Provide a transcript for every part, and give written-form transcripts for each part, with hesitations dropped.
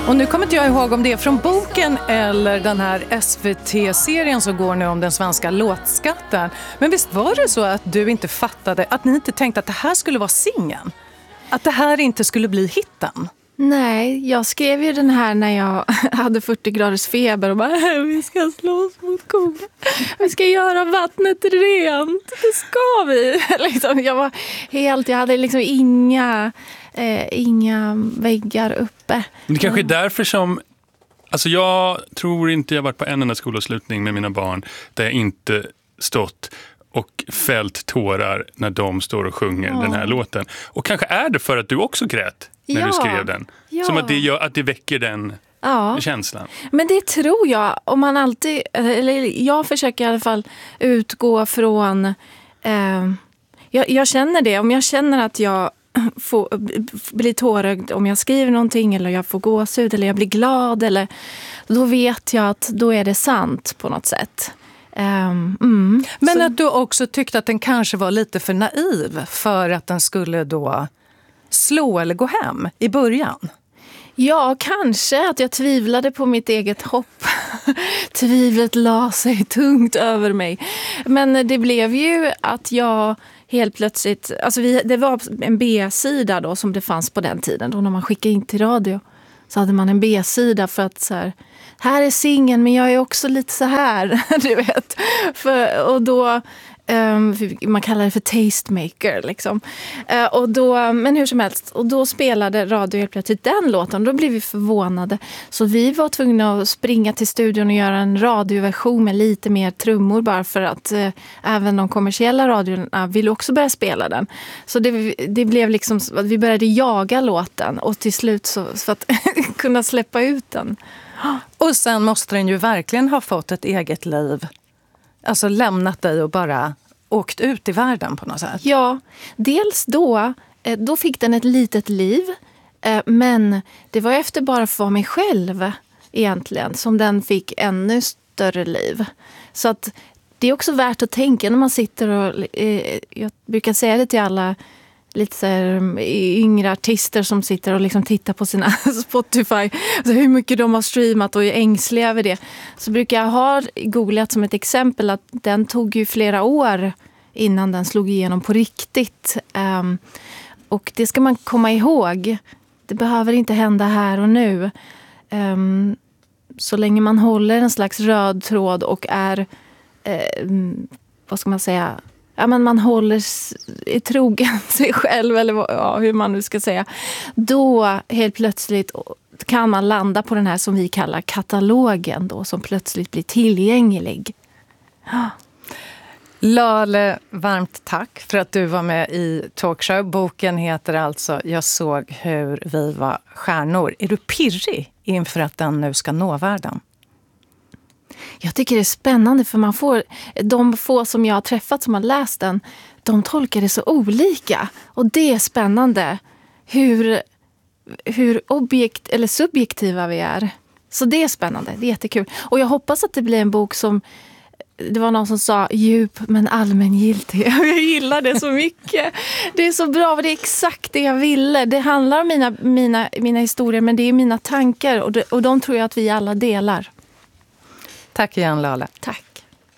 Och nu kommer inte jag ihåg om det är från boken eller den här SVT-serien som går nu om den svenska låtskatten. Men visst var det så att du inte fattade, att ni inte tänkte att det här skulle vara singeln? Att det här inte skulle bli hitten? Nej, jag skrev ju den här när jag hade 40 graders feber och bara, vi ska slåss mot kon. Vi ska göra vattnet rent. Det ska vi. Jag hade liksom inga väggar uppe. Det kanske är därför som, alltså jag tror inte jag varit på en enda skolavslutning med mina barn där jag inte stått och fällt tårar när de står och sjunger den här låten. Och kanske är det för att du också grät när du skrev den. Ja. Som att det gör att det väcker den känslan. Men det tror jag, om man alltid, eller jag försöker i alla fall utgå från, jag känner det, om jag känner att jag blir tårögd om jag skriver någonting eller jag får gåshud eller jag blir glad, eller då vet jag att då är det sant på något sätt. Men att du också tyckte att den kanske var lite för naiv för att den skulle då slå eller gå hem i början. Ja, kanske att jag tvivlade på mitt eget hopp. Tvivlet la sig tungt över mig. Men det blev ju att jag helt plötsligt, alltså det var en B-sida då som det fanns på den tiden då när man skickade in till radio. Så hade man en B-sida för att så här är singeln men jag är också lite så här, du vet. Och då, man kallar det för tastemaker liksom. Och då, men hur som helst, och då spelade radio helt plötsligt den låten och då blev vi förvånade. Så vi var tvungna att springa till studion och göra en radioversion med lite mer trummor bara för att även de kommersiella radiorna ville också börja spela den. Så det blev liksom att vi började jaga låten och till slut så för att kunna släppa ut den. Och sen måste den ju verkligen ha fått ett eget liv. Alltså lämnat dig och bara åkt ut i världen på något sätt. Ja, dels då fick den ett litet liv. Men det var efter bara för mig själv egentligen som den fick ännu större liv. Så att det är också värt att tänka när man sitter och, jag brukar säga det till alla lite så här yngre artister som sitter och liksom tittar på sina Spotify, alltså hur mycket de har streamat och är ängsliga över det. Så brukar jag ha googlat som ett exempel att den tog ju flera år innan den slog igenom på riktigt. Och det ska man komma ihåg. Det behöver inte hända här och nu. Så länge man håller en slags röd tråd och är, vad ska man säga, ja, men man är trogen sig själv eller hur man nu ska säga. Då helt plötsligt kan man landa på den här som vi kallar katalogen då, som plötsligt blir tillgänglig. Lale, varmt tack för att du var med i Talkshow. Boken heter alltså Jag såg hur vi var stjärnor. Är du pirrig inför att den nu ska nå världen? Jag tycker det är spännande för de få som jag har träffat som har läst den, de tolkar det så olika. Och det är spännande hur eller subjektiva vi är. Så det är spännande, det är jättekul. Och jag hoppas att det blir en bok som, det var någon som sa djup men allmängiltig. Jag gillar det så mycket. Det är så bra, det är exakt det jag ville. Det handlar om mina historier, men det är mina tankar och de tror jag att vi alla delar. Tack igen, Lale. Tack.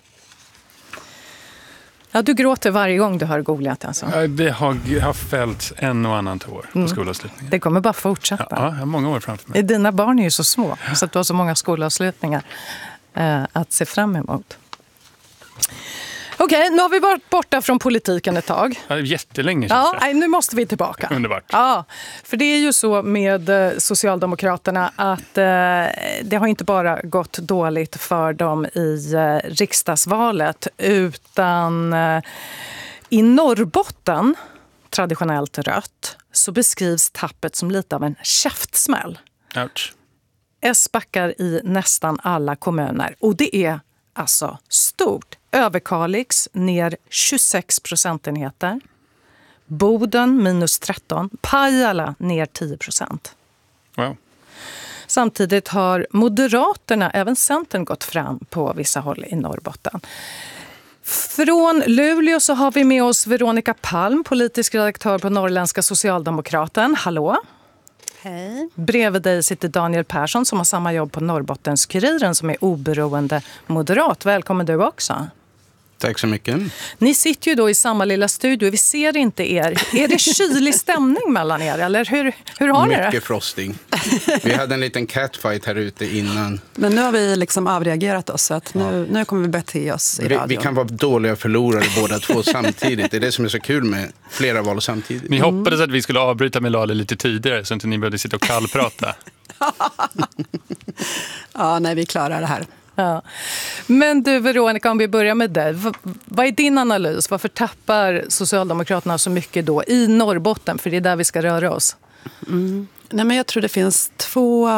Ja, du gråter varje gång du har googlat alltså. Det har fällt en och annan tår på skolavslutningen. Det kommer bara fortsätta. Ja, jag har många år framför mig. Dina barn är ju så små så att du har så många skolavslutningar att se fram emot. Okej, nu har vi varit borta från politiken ett tag. Ja, jättelänge. Ja, nu måste vi tillbaka. Underbart. Ja, för det är ju så med Socialdemokraterna att det har inte bara gått dåligt för dem i riksdagsvalet utan i Norrbotten, traditionellt rött, så beskrivs tappet som lite av en käftsmäll. Ouch. S backar i nästan alla kommuner och det är alltså stort. Överkalix ner 26 procentenheter. Boden minus 13. Pajala ner 10%. Wow. Samtidigt har Moderaterna, även Centern, gått fram på vissa håll i Norrbotten. Från Luleå så har vi med oss Veronica Palm, politisk redaktör på Norrländska Socialdemokraten. Hallå! Hej. Bredvid dig sitter Daniel Persson som har samma jobb på Norrbottenskuriren som är oberoende moderat. Välkommen du också. Tack så mycket. Ni sitter ju då i samma lilla studio. Vi ser inte er. Är det kylig stämning mellan er? Eller hur har ni det? Mycket frosting. Vi hade en liten catfight här ute innan. Men nu har vi liksom avreagerat oss så att nu kommer vi bete oss i radio. Vi kan vara dåliga förlorare båda två samtidigt. Det är det som är så kul med flera val samtidigt. Ni hoppades att vi skulle avbryta med Lale lite tidigare så att inte ni började sitta och kallprata. Ja, nej, vi klarar det här. Ja. Men du Veronica, om vi börjar med dig. Vad är din analys? Varför tappar Socialdemokraterna så mycket då i Norrbotten? För det är där vi ska röra oss. Nej, men jag tror det finns två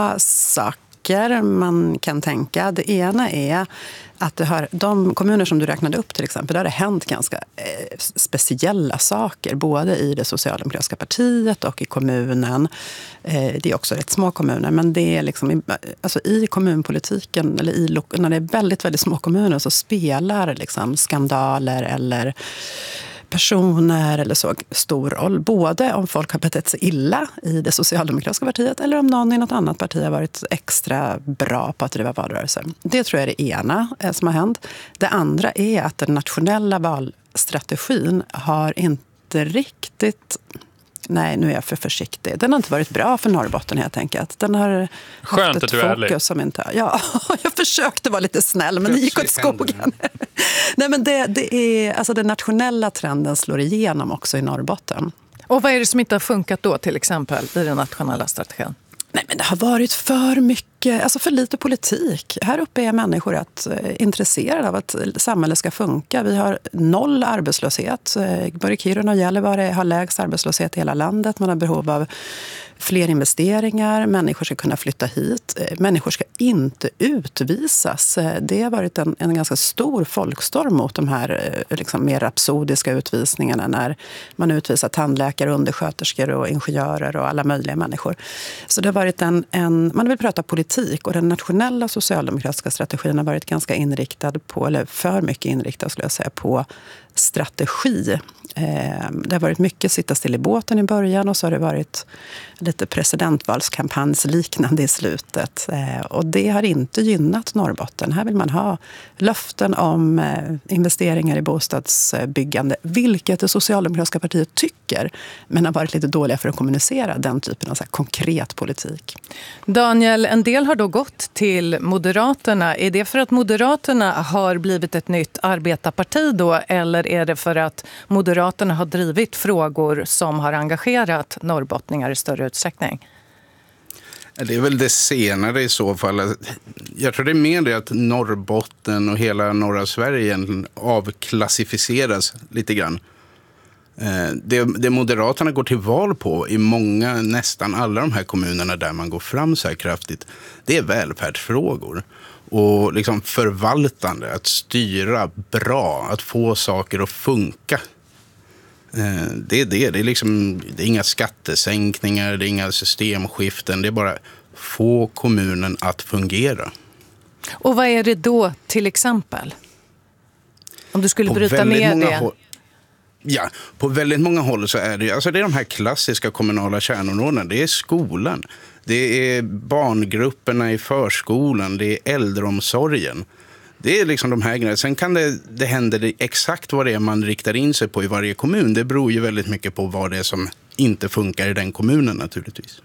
saker man kan tänka. Det ena är att de kommuner som du räknade upp till exempel, där har det hänt ganska speciella saker. Både i det socialdemokratiska partiet och i kommunen. Det är också rätt små kommuner, men det är liksom, alltså i kommunpolitiken, eller när det är väldigt, väldigt små kommuner så spelar liksom skandaler eller personer eller så stor roll. Både om folk har betett sig illa i det socialdemokratiska partiet eller om någon i något annat parti har varit extra bra på att driva valrörelse. Det tror jag är det ena som har hänt. Det andra är att den nationella valstrategin har inte riktigt... Nej, nu är jag för försiktig. Den har inte varit bra för Norrbotten helt enkelt. Den har Skönt att du är ärlig. Som inte... Ja, jag försökte vara lite snäll, men det gick åt skogen. Nej, men det är, alltså den nationella trenden slår igenom också i Norrbotten. Och vad är det som inte har funkat då till exempel i den nationella strategin? Nej, men det har varit för mycket, alltså för lite politik. Här uppe är människor rätt intresserade av att samhället ska funka. Vi har 0 arbetslöshet. Både Kiruna och Gällivare har lägst arbetslöshet i hela landet. Man har behov av fler investeringar. Människor ska kunna flytta hit. Människor ska inte utvisas. Det har varit en ganska stor folkstorm mot de här liksom mer rapsodiska utvisningarna när man utvisar tandläkare, undersköterskor och ingenjörer och alla möjliga människor. Så det har varit man vill prata politik, och den nationella socialdemokratiska strategin har varit ganska inriktad på, eller för mycket inriktad skulle jag säga, på strategi. Det har varit mycket sitta still i båten i början och så har det varit lite presidentvalskampanjsliknande i slutet. Och det har inte gynnat Norrbotten. Här vill man ha löften om investeringar i bostadsbyggande, vilket det socialdemokratiska partiet tycker, men har varit lite dåliga för att kommunicera den typen av så här konkret politik. Daniel, en del har då gått till Moderaterna. Är det för att Moderaterna har blivit ett nytt arbetarparti då, eller är det för att Moderaterna har drivit frågor som har engagerat norrbottningar i större utsträckning? Det är väl det senare i så fall. Jag tror det är mer det att Norrbotten och hela norra Sverige avklassificeras lite grann. Det Moderaterna går till val på i nästan alla de här kommunerna där man går fram så här kraftigt, det är välfärdsfrågor. Och liksom förvaltande, att styra bra, att få saker att funka. Det är inga skattesänkningar, det är inga systemskiften, det är bara få kommunen att fungera. Och vad är det då till exempel? Om du skulle bryta ner det. Ja, på väldigt många håll så är det, alltså det är de här klassiska kommunala kärnområdena. Det är skolan, det är barngrupperna i förskolan, det är äldreomsorgen. Det är liksom de här grejerna. Sen kan det händer exakt vad det är man riktar in sig på i varje kommun. Det beror ju väldigt mycket på vad det är som inte funkar i den kommunen naturligtvis.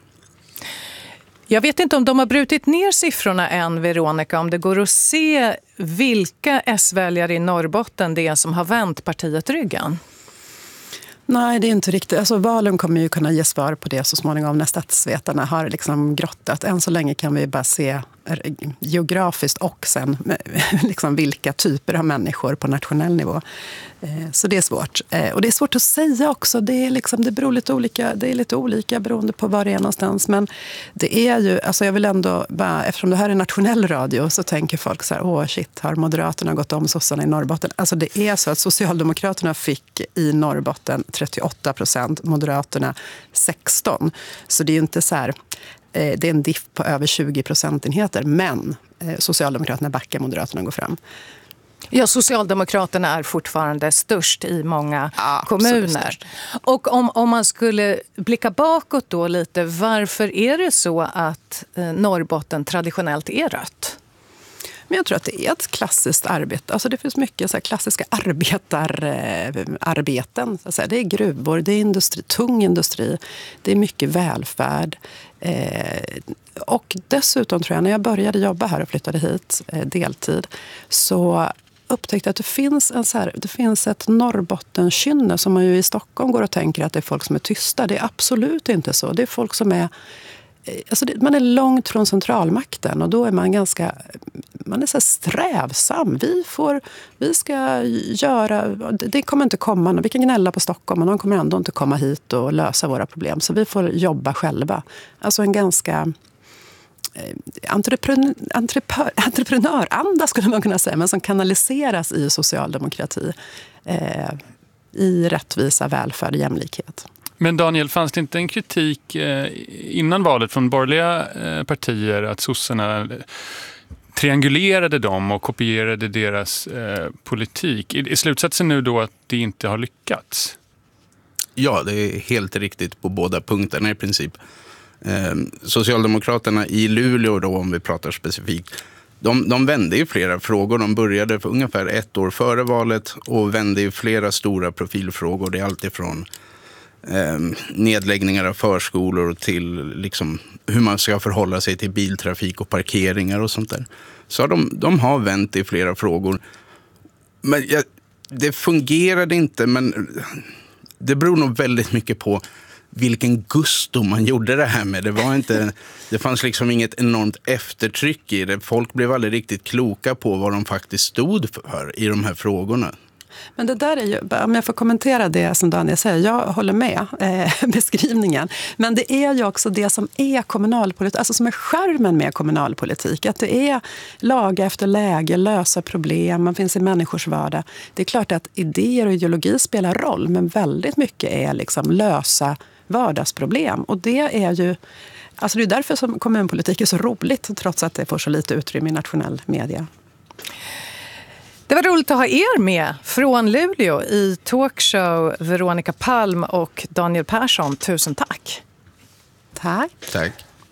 Jag vet inte om de har brutit ner siffrorna än, Veronica, om det går att se vilka S-väljare i Norrbotten det är som har vänt partiet ryggen. Nej, det är inte riktigt. Alltså, valen kommer ju kunna ge svar på det så småningom när statsvetarna har liksom grottat. Än så länge kan vi bara se geografiskt och sen liksom vilka typer av människor på nationell nivå. Så det är svårt. Och det är svårt att säga också. Det beror lite olika. Det är lite olika beroende på var det är någonstans. Men det är ju, alltså jag vill ändå bara, eftersom det här är nationell radio så tänker folk så här, shit, har Moderaterna gått om sossarna i Norrbotten? Alltså det är så att Socialdemokraterna fick i Norrbotten 38%, Moderaterna 16%. Så det är ju inte så här, det är en diff på över 20 procentenheter, men Socialdemokraterna backar, Moderaterna går fram. Ja, Socialdemokraterna är fortfarande störst i många kommuner. Och om man skulle blicka bakåt då lite, varför är det så att Norrbotten traditionellt är rött? Men jag tror att det är ett klassiskt arbete. Alltså det finns mycket så här klassiska arbeten. Så att säga. Det är gruvor, det är industri, tung industri, det är mycket välfärd. Och dessutom tror jag, när jag började jobba här och flyttade hit deltid, så upptäckte att det finns ett Norrbottenkynne som man ju i Stockholm går och tänker att det är folk som är tysta. Det är absolut inte så. Det är folk som är... Alltså man är långt från centralmakten och då är man är så strävsam. Vi ska göra... Det kommer inte komma. Vi kan gnälla på Stockholm, men de kommer ändå inte komma hit och lösa våra problem. Så vi får jobba själva. Alltså en ganska... entreprenöranda skulle man kunna säga, men som kanaliseras i socialdemokrati, i rättvisa, välfärd och jämlikhet. Men Daniel, fanns det inte en kritik innan valet från borgerliga partier att sossarna triangulerade dem och kopierade deras politik? Är slutsatsen nu då att det inte har lyckats? Ja, det är helt riktigt på båda punkterna i princip. Socialdemokraterna i Luleå då, om vi pratar specifikt, de vände i flera frågor. De började för ungefär 1 år före valet och vände i flera stora profilfrågor. Det är alltifrån nedläggningar av förskolor till liksom hur man ska förhålla sig till biltrafik och parkeringar och sånt där. Så de har vänt i flera frågor. Men det fungerade inte, men det beror nog väldigt mycket på vilken gusto man gjorde det här med. Det fanns liksom inget enormt eftertryck i det. Folk blev aldrig riktigt kloka på vad de faktiskt stod för i de här frågorna. Men det där är ju, om jag får kommentera det som Daniel säger, jag håller med beskrivningen. Men det är ju också det som är kommunalpolitik, alltså som är skärmen med kommunalpolitik. Att det är laga efter läge, lösa problem, man finns i människors vardag. Det är klart att idéer och ideologi spelar roll, men väldigt mycket är liksom lösa vardagsproblem. Och det är ju, alltså det är därför som kommunpolitik är så roligt, trots att det får så lite utrymme i nationell media. Det var roligt att ha er med från Luleå i talkshow, Veronica Palm och Daniel Persson. Tusen tack. Tack. Tack.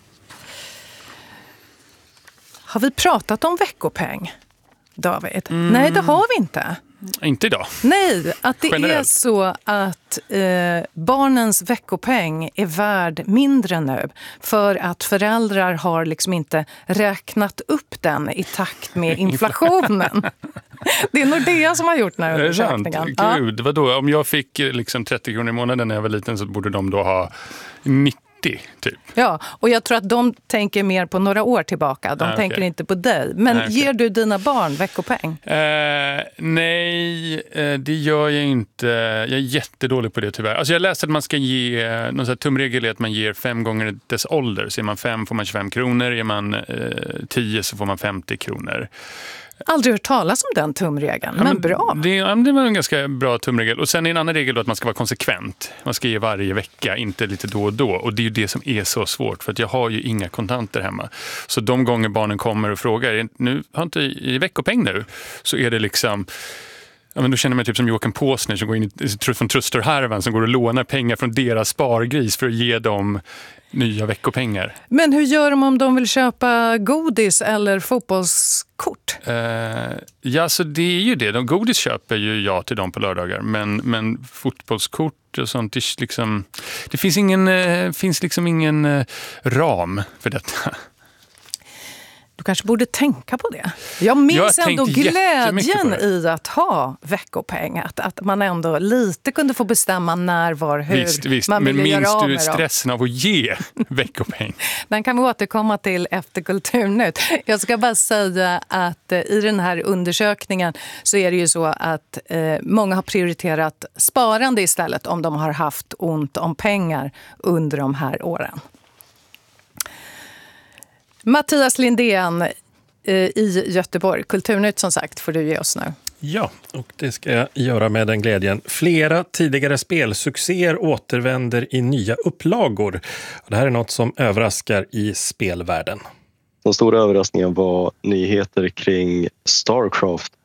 Har vi pratat om veckopeng, David? Nej, det har vi inte. Inte idag. Nej, att det generellt är så att barnens veckopeng är värd mindre nu för att föräldrar har liksom inte räknat upp den i takt med inflationen. Det är Nordea som har gjort den här undersökningen. Det är sant. Gud, vadå? Om jag fick liksom 30 kronor i månaden när jag var liten så borde de då ha 90 typ. Ja, och jag tror att de tänker mer på några år tillbaka. De tänker inte på dig. Men ger du dina barn veckopeng? Nej, det gör jag inte. Jag är jättedålig på det tyvärr. Alltså jag läste att man ska ge, någon sån här tumregel är att man ger 5 gånger dess ålder. Så är man 5 får man 25 kronor, är man 10 så får man 50 kronor. Aldrig hört talas om den tumregeln, men bra. Det var en ganska bra tumregel. Och sen är en annan regel då att man ska vara konsekvent. Man ska ge varje vecka, inte lite då och då. Och det är ju det som är så svårt, för att jag har ju inga kontanter hemma. Så de gånger barnen kommer och frågar, nu har inte i veckopeng nu, så är det liksom... Ja, men då känner jag mig typ som Joakim Påsner som går in från Truster-härvan som går och lånar pengar från deras spargris för att ge dem nya veckopengar. Men hur gör de om de vill köpa godis eller fotbollskort? Ja, så det är ju det. Godis köper ju jag till dem på lördagar. Men fotbollskort och sånt, det finns liksom ingen ram för detta. Du kanske borde tänka på det. Jag minns ändå glädjen i att ha veckopeng. Att man ändå lite kunde få bestämma när, var, hur visst. man ville göra av med dem. Men minns du stressen av att ge veckopeng? Den kan vi återkomma till efter Kulturnytt. Jag ska bara säga att i den här undersökningen så är det ju så att många har prioriterat sparande istället om de har haft ont om pengar under de här åren. Mattias Lindén i Göteborg. Kulturnytt som sagt får du ge oss nu. Ja, och det ska jag göra med den glädjen. Flera tidigare spelsuccéer återvänder i nya upplagor. Det här är något som överraskar i spelvärlden. Den stora överraskningen var nyheter kring Starcraft och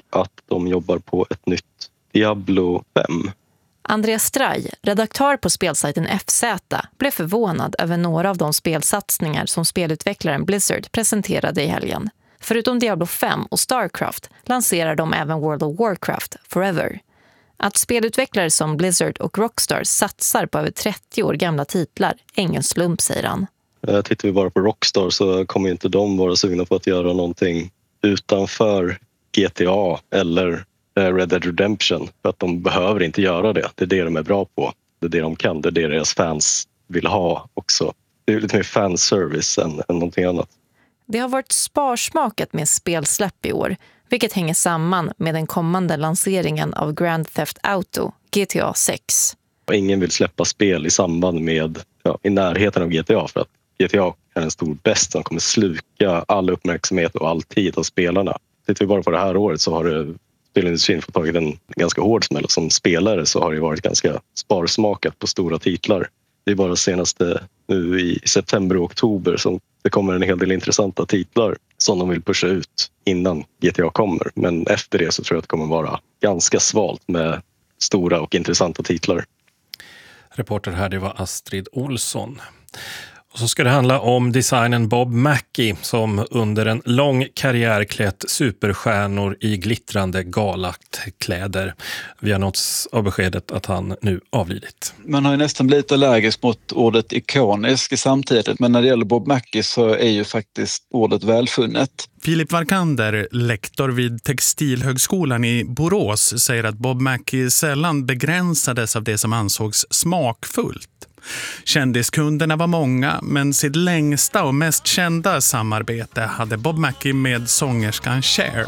att de jobbar på ett nytt Diablo 5. Andreas Straj, redaktör på spelsajten FZ, blev förvånad över några av de spelsatsningar som spelutvecklaren Blizzard presenterade i helgen. Förutom Diablo 5 och Starcraft lanserar de även World of Warcraft Forever. Att spelutvecklare som Blizzard och Rockstar satsar på över 30 år gamla titlar är ingen slump, säger han. Tittar vi bara på Rockstar så kommer inte de vara sugna på att göra någonting utanför GTA eller Red Dead Redemption. För att de behöver inte göra det. Det är det de är bra på. Det är det de kan. Det är det deras fans vill ha också. Det är lite mer fanservice än någonting annat. Det har varit sparsmakat med spelsläpp i år, vilket hänger samman med den kommande lanseringen av Grand Theft Auto, GTA 6. Ingen vill släppa spel i samband med, i närheten av GTA, för att GTA är en stor bäst som kommer sluka all uppmärksamhet och all tid av spelarna. Tittar vi bara på det här året så har spelindustrin fått tagit en ganska hård smäll. Som spelare så har det varit ganska sparsmakat på stora titlar. Det är bara senaste nu i september och oktober som det kommer en hel del intressanta titlar som de vill pusha ut innan GTA kommer. Men efter det så tror jag att det kommer vara ganska svalt med stora och intressanta titlar. Reporter här, det var Astrid Olsson. Och så ska det handla om designen Bob Mackie som under en lång karriär klätt superstjärnor i glittrande galakläder. Vi har nåtts av beskedet att han nu avlidit. Man har ju nästan blivit allergisk mot ordet ikonisk samtidigt, men när det gäller Bob Mackie så är ju faktiskt ordet välfunnet. Filip Varkander, lektor vid Textilhögskolan i Borås, säger att Bob Mackie sällan begränsades av det som ansågs smakfullt. Kändiskunderna var många, men sitt längsta och mest kända samarbete hade Bob Mackie med sångerskan Cher.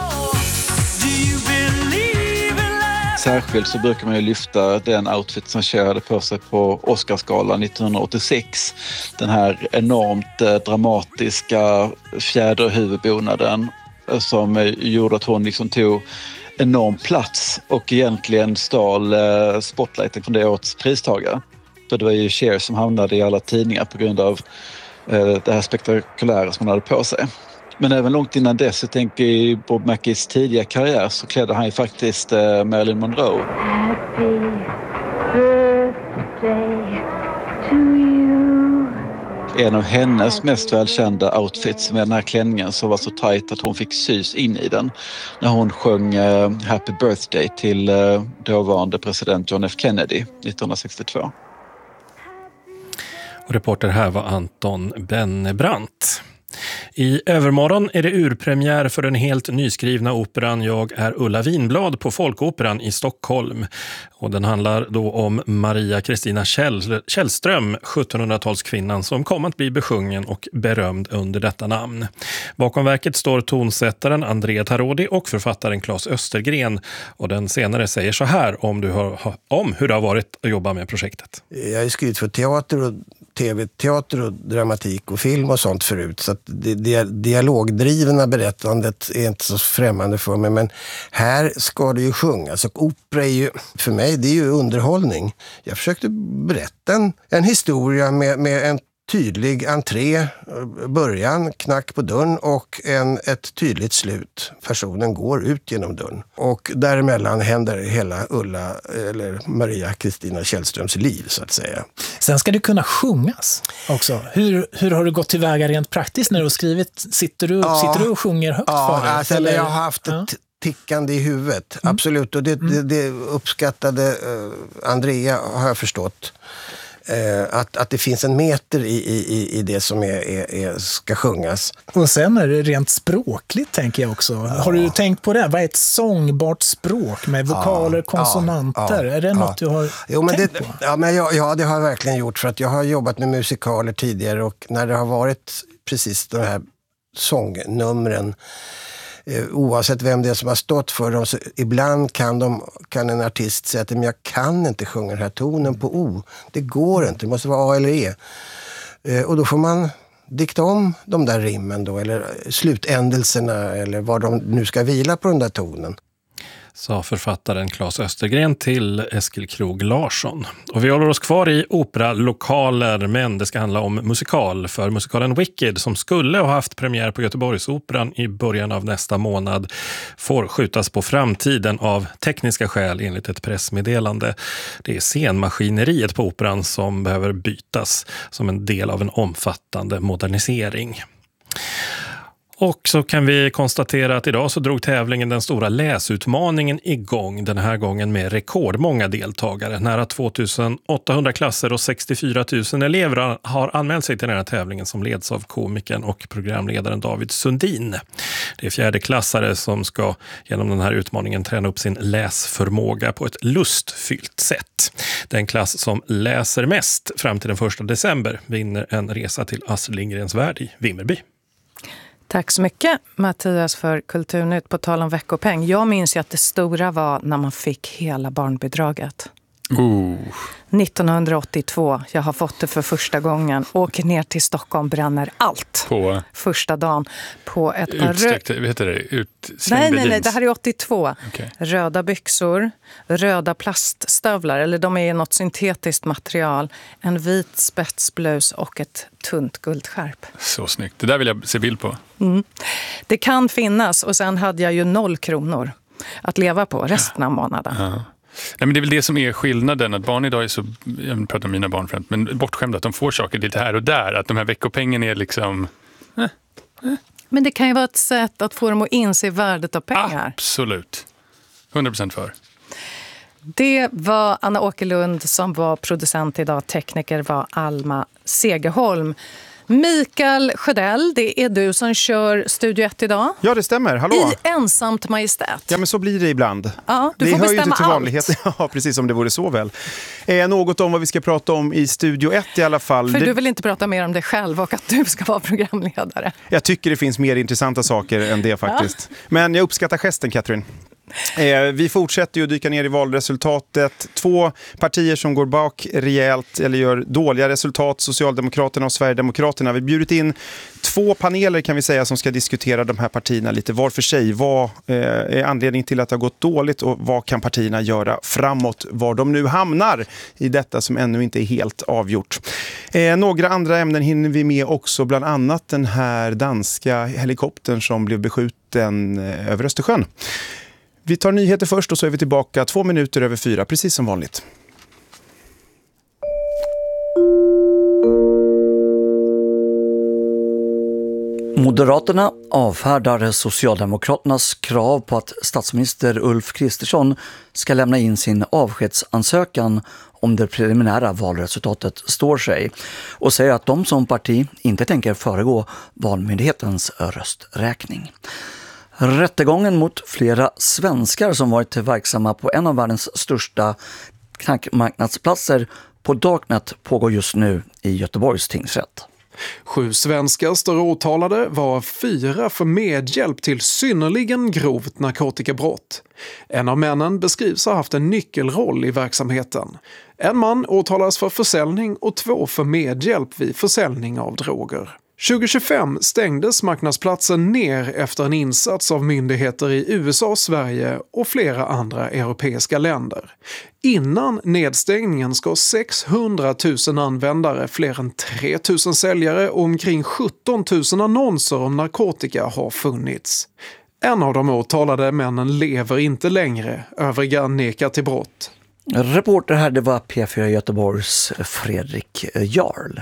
Särskilt så brukar man ju lyfta den outfit som Cher hade på sig på Oscarsgalan 1986. Den här enormt dramatiska fjäderhuvudbonaden som gjorde att hon liksom tog enorm plats och egentligen stal spotlighten från det årets pristagare. Så det var ju Cher som hamnade i alla tidningar på grund av det här spektakulära som hon hade på sig. Men även långt innan dess, så tänker i Bob Mackies tidiga karriär, så klädde han ju faktiskt Marilyn Monroe. Happy birthday to you. En av hennes mest välkända outfits med den här klänningen som var så tajt att hon fick sys in i den när hon sjöng Happy Birthday till dåvarande president John F. Kennedy 1962. Och reporter här var Anton Bennebrant. I övermorgon är det urpremiär för den helt nyskrivna operan Jag är Ulla Vinblad på Folkoperan i Stockholm. Och den handlar då om Maria Kristina Källström, 1700-talskvinnan som kom att bli besjungen och berömd under detta namn. Bakom verket står tonsättaren Andrea Tarodi och författaren Claes Östergren. Och den senare säger så här om hur det har varit att jobba med projektet. Jag har skrivit för teater och tv-teater och dramatik och film och sånt förut, så att det dialogdrivna berättandet är inte så främmande för mig, men här ska det ju sjungas och opera är ju, för mig, det är ju underhållning. Jag försökte berätta en historia med en tydlig entré, början, knack på dörren och ett tydligt slut. Personen går ut genom dörren. Och däremellan händer hela Ulla eller Maria Kristina Källströms liv, så att säga. Sen ska det kunna sjungas också. Hur har du gått tillväga rent praktiskt när du har skrivit? Sitter du och sjunger högt för dig? Alltså, eller jag har haft ett tickande i huvudet. Absolut. Och det uppskattade Andrea, har jag förstått. Att det finns en meter i det som ska sjungas. Och sen är det rent språkligt, tänker jag också. Har du tänkt på det? Vad är ett sångbart språk med vokaler, konsonanter? Är det något du har tänkt på? Ja, det har jag verkligen gjort, för att jag har jobbat med musikaler tidigare, och när det har varit precis de här sångnumren, oavsett vem det är som har stått för dem, så ibland kan en artist säga att jag kan inte sjunga den här tonen på O. Det går inte, det måste vara A eller E. Och då får man dikta om de där rimmen då, eller slutändelserna, eller vad de nu ska vila på den där tonen. sa författaren Claes Östergren till Eskil Krog Larsson. Och vi håller oss kvar i operalokaler, men det ska handla om musikal. För musikalen Wicked, som skulle ha haft premiär på Göteborgsoperan i början av nästa månad, får skjutas på framtiden av tekniska skäl enligt ett pressmeddelande. Det är scenmaskineriet på operan som behöver bytas som en del av en omfattande modernisering. Och så kan vi konstatera att idag så drog tävlingen Den stora läsutmaningen igång. Den här gången med rekordmånga deltagare. Nära 2800 klasser och 64 000 elever har anmält sig till den här tävlingen som leds av komikern och programledaren David Sundin. Det är fjärdeklassare som ska genom den här utmaningen träna upp sin läsförmåga på ett lustfyllt sätt. Den klass som läser mest fram till den 1 december vinner en resa till Astrid Lindgrens värld i Vimmerby. Tack så mycket, Mattias, för Kulturnytt. På tal om veckopeng. Jag minns ju att det stora var när man fick hela barnbidraget. 1982. Jag har fått det för första gången. Åker ner till Stockholm, bränner allt. På första dagen. På ett par Nej, det här är 82. Okay. Röda byxor, röda plaststövlar, eller de är något syntetiskt material. En vit spetsblus och ett tunt guldskärp. Så snyggt. Det där vill jag se bild på. Det kan finnas, och sen hade jag ju 0 kronor att leva på resten av månaden. Ja. Nej, men det är väl det som är skillnaden, att barn idag är så, jag pratar om mina barn främst, men bortskämda att de får saker lite här och där, att de här veckopengen är liksom... Men det kan ju vara ett sätt att få dem att inse värdet av pengar. Absolut. 100% för. Det var Anna Åkerlund som var producent idag. Tekniker var Alma Segerholm. Mikael Sjödell, det är du som kör Studio 1 idag. Ja, det stämmer. Hallå. I ensamt majestät. Ja, men så blir det ibland. Ja, du det får hör bestämma ju till vanligheten. allt. Ja, precis som det vore så väl. Något om vad vi ska prata om i Studio 1 i alla fall. För du vill inte prata mer om dig själv och att du ska vara programledare. Jag tycker det finns mer intressanta saker än det faktiskt. Ja. Men jag uppskattar gesten, Katrin. Vi fortsätter ju att dyka ner i valresultatet. 2 partier som går bak rejält eller gör dåliga resultat, Socialdemokraterna och Sverigedemokraterna. Vi har bjudit in 2 paneler kan vi säga som ska diskutera de här partierna lite var för sig. Vad är anledningen till att det har gått dåligt och vad kan partierna göra framåt, var de nu hamnar i detta som ännu inte är helt avgjort. Några andra ämnen hinner vi med också, bland annat den här danska helikoptern som blev beskjuten över Östersjön. Vi tar nyheter först och så är vi tillbaka 2 minuter över 4, precis som vanligt. Moderaterna avfärdar Socialdemokraternas krav på att statsminister Ulf Kristersson ska lämna in sin avskedsansökan om det preliminära valresultatet står sig och säger att de som parti inte tänker föregå Valmyndighetens rösträkning. Rättegången mot flera svenskar som varit verksamma på en av världens största knackmarknadsplatser på Darknet pågår just nu i Göteborgs tingsrätt. 7 svenskar står åtalade, var 4 för medhjälp till synnerligen grovt narkotikabrott. En av männen beskrivs ha haft en nyckelroll i verksamheten. En man åtalas för försäljning och 2 för medhjälp vid försäljning av droger. 2025 stängdes marknadsplatsen ner efter en insats av myndigheter i USA, Sverige och flera andra europeiska länder. Innan nedstängningen ska 600 000 användare, fler än 3 000 säljare och omkring 17 000 annonser om narkotika har funnits. En av de åtalade männen lever inte längre, övriga nekar till brott. Reporter här, det var P4 Göteborgs Fredrik Jarl.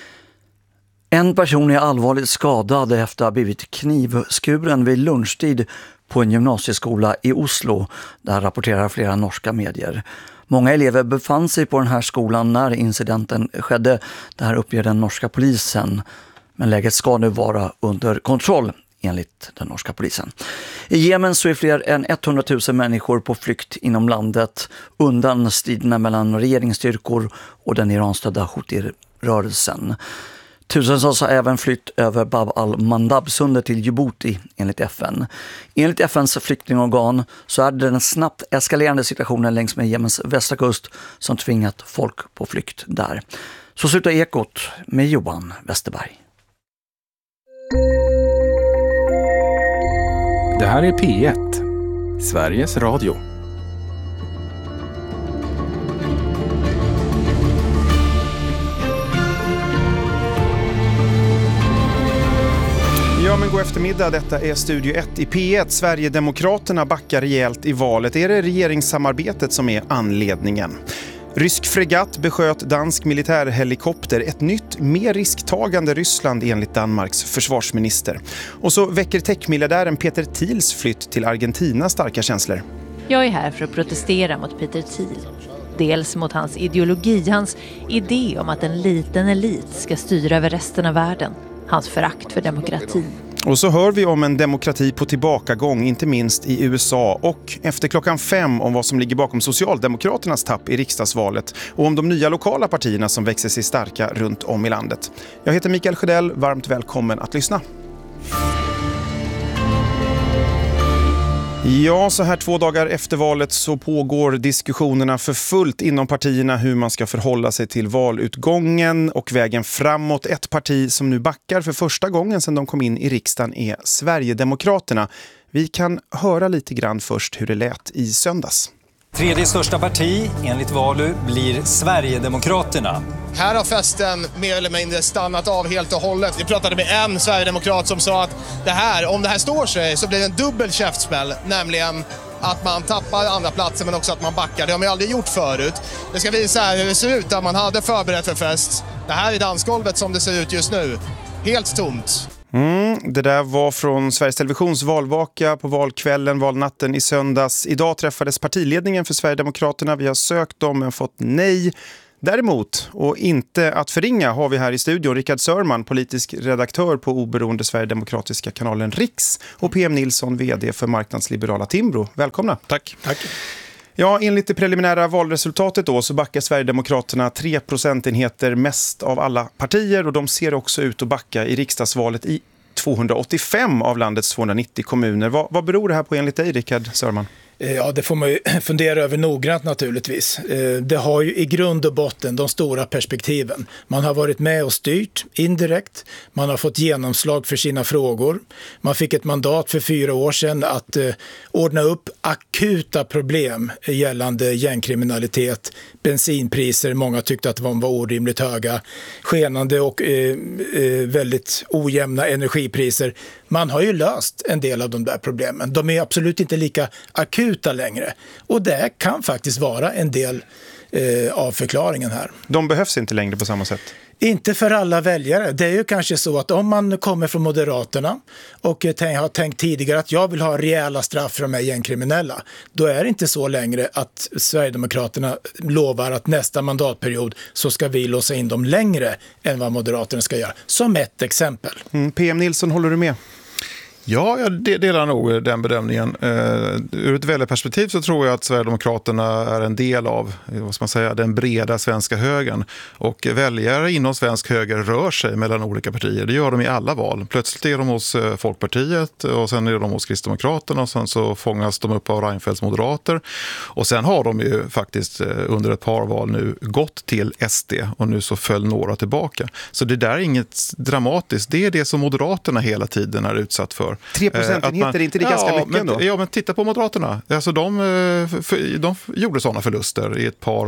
En person är allvarligt skadad efter att ha blivit knivskuren vid lunchtid på en gymnasieskola i Oslo. Där rapporterar flera norska medier. Många elever befann sig på den här skolan när incidenten skedde. Det här uppger den norska polisen. Men läget ska nu vara under kontroll enligt den norska polisen. I Jemen så är fler än 100 000 människor på flykt inom landet undan striderna mellan regeringsstyrkor och den iranstödda Houthi-rörelsen. Tusentals har även flytt över Bab al-Mandab-sundet till Djibouti enligt FN. Enligt FNs flyktingorgan så är det den snabbt eskalerande situationen längs med Jemens västra kust som tvingat folk på flykt där. Så slutar Ekot med Johan Westerberg. Det här är P1. Sveriges Radio. Ja, men god eftermiddag. Detta är Studio 1 i P1. Sverigedemokraterna backar rejält i valet. Är det regeringssamarbetet som är anledningen? Rysk fregatt besköt dansk militärhelikopter. Ett nytt, mer risktagande Ryssland enligt Danmarks försvarsminister. Och så väcker techmiljardären Peter Thiels flytt till Argentina starka känslor. Jag är här för att protestera mot Peter Thiel. Dels mot hans ideologi, hans idé om att en liten elit ska styra över resten av världen. Hans förakt för demokratin. Och så hör vi om en demokrati på tillbakagång, inte minst i USA. Och efter 5:00 om vad som ligger bakom Socialdemokraternas tapp i riksdagsvalet. Och om de nya lokala partierna som växer sig starka runt om i landet. Jag heter Mikael Sjödell, varmt välkommen att lyssna. Ja, så här 2 dagar efter valet så pågår diskussionerna för fullt inom partierna hur man ska förhålla sig till valutgången och vägen framåt. Ett parti som nu backar för första gången sedan de kom in i riksdagen är Sverigedemokraterna. Vi kan höra lite grann först hur det lät i söndags. Tredje största parti enligt Valu blir Sverigedemokraterna. Här har festen mer eller mindre stannat av helt och hållet. Vi pratade med en Sverigedemokrat som sa att om det här står sig så blir det en dubbel käftsmäll. Nämligen att man tappar andra platser men också att man backar. Det har man aldrig gjort förut. Det ska visa hur det ser ut där man hade förberett för fest. Det här är dansgolvet som det ser ut just nu. Helt tomt. Det där var från Sveriges Televisions valvaka på valkvällen, valnatten i söndags. Idag träffades partiledningen för Sverigedemokraterna. Vi har sökt dem men fått nej. Däremot, och inte att förringa, har vi här i studion Rickard Sörman, politisk redaktör på oberoende Sverigedemokratiska kanalen Riks, och PM Nilsson, vd för marknadsliberala Timbro. Välkomna. Tack. Ja, enligt det preliminära valresultatet då så backar Sverigedemokraterna 3 procentenheter mest av alla partier, och de ser också ut att backa i riksdagsvalet i 285 av landets 290 kommuner. Vad beror det här på enligt dig, Rickard Sörman? Ja, det får man ju fundera över noggrant naturligtvis. Det har ju i grund och botten de stora perspektiven. Man har varit med och styrt indirekt. Man har fått genomslag för sina frågor. Man fick ett mandat för 4 år sedan att ordna upp akuta problem gällande gängkriminalitet, bensinpriser. Många tyckte att de var orimligt höga, skenande och väldigt ojämna energipriser. Man har ju löst en del av de där problemen. De är absolut inte lika akuta längre. Och det kan faktiskt vara en del av förklaringen här. De behövs inte längre på samma sätt? Inte för alla väljare. Det är ju kanske så att om man kommer från Moderaterna och har tänkt tidigare att jag vill ha rejäla straff för de här gängkriminella, då är det inte så längre att Sverigedemokraterna lovar att nästa mandatperiod så ska vi låsa in dem längre än vad Moderaterna ska göra. Som ett exempel. PM Nilsson, håller du med? Ja, jag delar nog den bedömningen. Ur ett väljarperspektiv så tror jag att Sverigedemokraterna är en del av den breda svenska högern. Och väljare inom svensk höger rör sig mellan olika partier. Det gör de i alla val. Plötsligt är de hos Folkpartiet och sen är de hos Kristdemokraterna och sen så fångas de upp av Reinfeldts moderater. Och sen har de ju faktiskt under ett par val nu gått till SD och nu så föll några tillbaka. Så det där är inget dramatiskt. Det är det som Moderaterna hela tiden är utsatt för. 3 procentenheter, inte det ganska mycket ändå? Ja, men titta på Moderaterna. Alltså de gjorde sådana förluster i ett par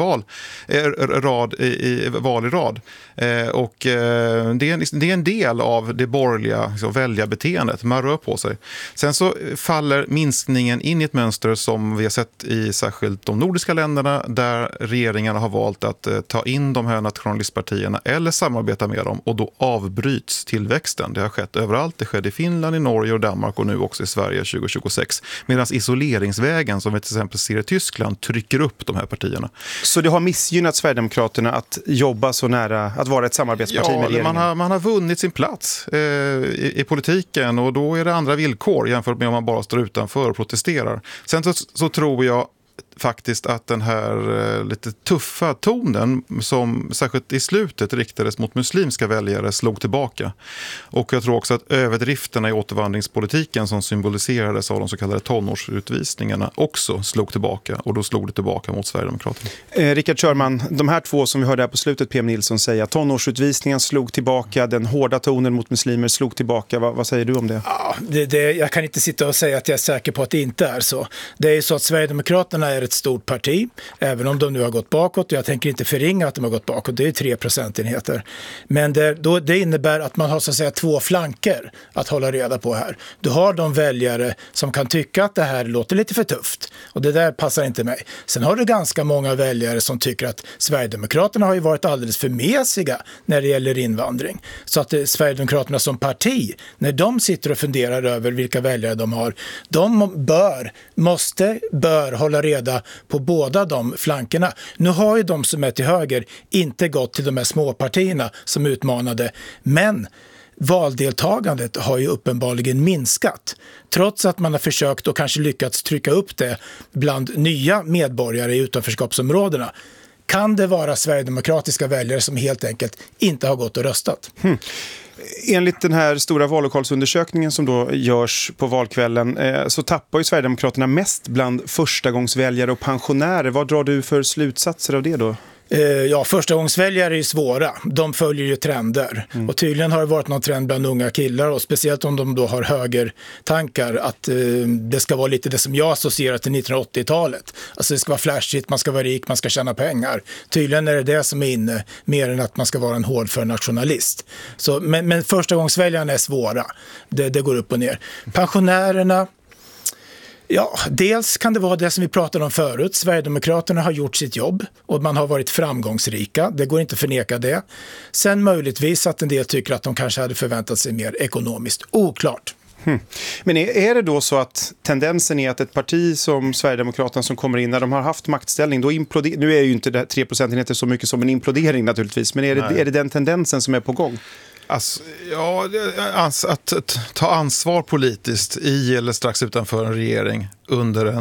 val i rad. Och det är en del av det borgerliga väljarbeteendet. Man rör på sig. Sen så faller minskningen in i ett mönster som vi har sett i särskilt de nordiska länderna, där regeringarna har valt att ta in de här nationalistpartierna eller samarbeta med dem, och då avbryts tillväxten. Det har skett överallt. Det skedde i Finland, i Norge och Danmark och nu också i Sverige 2026. Medan isoleringsvägen som vi till exempel ser i Tyskland trycker upp de här partierna. Så det har missgynnat Sverigedemokraterna att jobba så nära, att vara ett samarbetsparti med regeringen? Man har vunnit sin plats i politiken, och då är det andra villkor jämfört med om man bara står utanför och protesterar. Sen så tror jag faktiskt att den här lite tuffa tonen som särskilt i slutet riktades mot muslimska väljare slog tillbaka. Och jag tror också att överdrifterna i återvandringspolitiken som symboliserades av de så kallade tonårsutvisningarna också slog tillbaka, och då slog det tillbaka mot Sverigedemokraterna. Rickard Körman, de här två som vi hörde här på slutet, PM Nilsson säga, tonårsutvisningen slog tillbaka, den hårda tonen mot muslimer slog tillbaka. Vad säger du om det? Ja, jag kan inte sitta och säga att jag är säker på att det inte är så. Det är ju så att Sverigedemokraterna är ett stort parti, även om de nu har gått bakåt. Jag tänker inte förringa att de har gått bakåt, det är 3 procentenheter. Men det innebär att man har så att säga 2 flanker att hålla reda på här. Du har de väljare som kan tycka att det här låter lite för tufft och det där passar inte mig. Sen har du ganska många väljare som tycker att Sverigedemokraterna har ju varit alldeles för mesiga när det gäller invandring. Så att Sverigedemokraterna som parti, när de sitter och funderar över vilka väljare de har, de bör hålla reda på båda de flankerna. Nu har ju de som är till höger inte gått till de här småpartierna som utmanade, men valdeltagandet har ju uppenbarligen minskat. Trots att man har försökt och kanske lyckats trycka upp det bland nya medborgare i utanförskapsområdena. Kan det vara sverigedemokratiska väljare som helt enkelt inte har gått och röstat? Enligt den här stora vallokalsundersökningen som då görs på valkvällen så tappar ju Sverigedemokraterna mest bland förstagångsväljare och pensionärer. Vad drar du för slutsatser av det då? Ja, förstagångsväljare är svåra. De följer ju trender. Och tydligen har det varit någon trend bland unga killar, och speciellt om de då har högertankar, att det ska vara lite det som jag associerar till 1980-talet. Alltså det ska vara flashigt, man ska vara rik, man ska tjäna pengar. Tydligen är det som är inne, mer än att man ska vara en hårdför nationalist. Så, men förstagångsväljarna är svåra. Det går upp och ner. Pensionärerna, ja, dels kan det vara det som vi pratade om förut. Sverigedemokraterna har gjort sitt jobb och man har varit framgångsrika. Det går inte att förneka det. Sen möjligtvis att en del tycker att de kanske hade förväntat sig mer ekonomiskt. Oklart. Men är det då så att tendensen är att ett parti som Sverigedemokraterna som kommer in, när de har haft maktställning, då nu är ju inte det 3 procentenheter så mycket som en implodering naturligtvis, men är det den tendensen som är på gång? Alltså, ja, att ta ansvar politiskt i eller strax utanför en regering under en